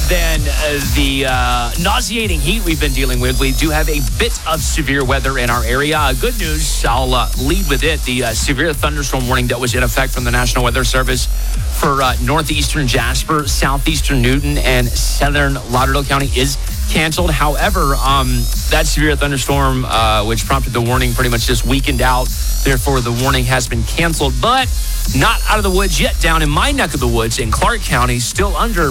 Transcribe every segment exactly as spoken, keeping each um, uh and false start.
than uh, the uh, nauseating heat we've been dealing with, we do have a bit of severe weather in our area. Uh, good news, I'll uh, lead with it. The uh, severe thunderstorm warning that was in effect from the National Weather Service for uh, northeastern Jasper, southeastern Newton, and southern Lauderdale County is canceled. However, um, that severe thunderstorm, uh, which prompted the warning, pretty much just weakened out. Therefore, the warning has been canceled, but not out of the woods yet. Down in my neck of the woods in Clark County, still under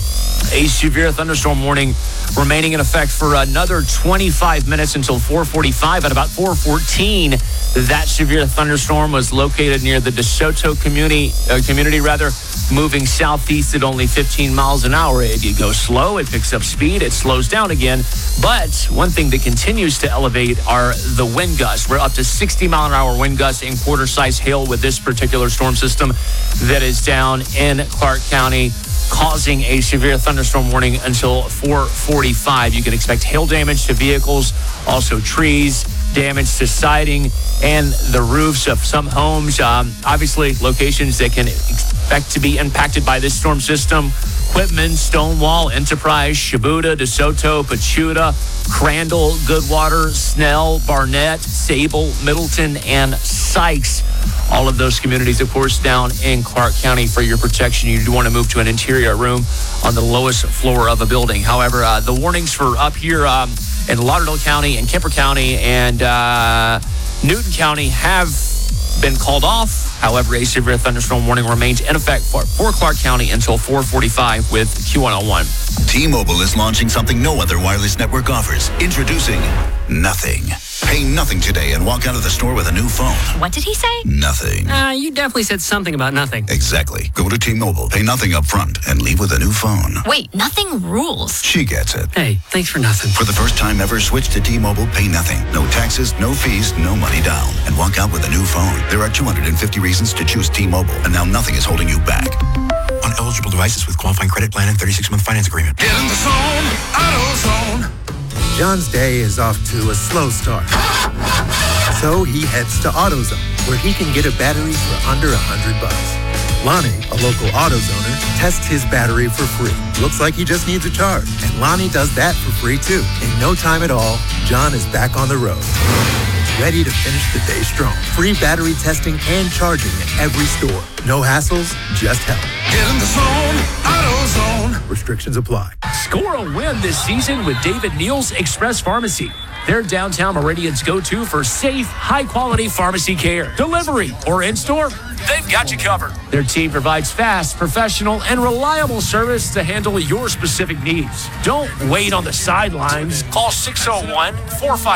a severe thunderstorm warning remaining in effect for another twenty-five minutes until four forty-five. At about four fourteen, that severe thunderstorm was located near the DeSoto community, uh, community rather, moving southeast at only fifteen miles an hour. If you go slow, it picks up speed, it slows down again. But one thing that continues to elevate are the wind gusts. We're up to sixty mile an hour wind gusts and quarter-size hail with this particular storm system that is down in Clark County, causing a severe thunderstorm warning until four forty-five. You can expect hail damage to vehicles, also trees, damage to siding and the roofs of some homes. Um, obviously, locations that can expect to be impacted by this storm system: Whitman, Stonewall, Enterprise, Shibuda, DeSoto, Pachuta, Crandall, Goodwater, Snell, Barnett, Sable, Middleton, and Sykes. All of those communities, of course, down in Clark County. For your protection, you do want to move to an interior room on the lowest floor of a building. However, uh, the warnings for up here um, in Lauderdale County and Kemper County and uh, Newton County have been called off. However, a severe thunderstorm warning remains in effect for, for Clark County until four forty-five with Q one oh one. T-Mobile is launching something no other wireless network offers. Introducing Nothing. Pay nothing today and walk out of the store with a new phone. What did he say? Nothing. Uh, you definitely said something about nothing. Exactly. Go to T-Mobile, pay nothing up front, and leave with a new phone. Wait, nothing rules. She gets it. Hey, thanks for nothing. For the first time ever, switch to T-Mobile, pay nothing. No taxes, no fees, no money down. And walk out with a new phone. There are two hundred fifty reasons to choose T-Mobile, and now nothing is holding you back. On eligible devices with qualifying credit plan and thirty-six month finance agreement. Get in the zone, AutoZone. John's day is off to a slow start. So he heads to AutoZone, where he can get a battery for under a hundred bucks. Lonnie, a local AutoZoner, tests his battery for free. Looks like he just needs a charge. And Lonnie does that for free too. In no time at all, John is back on the road, ready to finish the day strong. Free battery testing and charging at every store. No hassles, just help. Get in the zone, AutoZone. Restrictions apply. Score a win this season with David Neal's Express Pharmacy. They're downtown Meridian's go-to for safe, high-quality pharmacy care. Delivery or in-store, they've got you covered. Their team provides fast, professional, and reliable service to handle your specific needs. Don't wait on the sidelines. Call six oh one, four five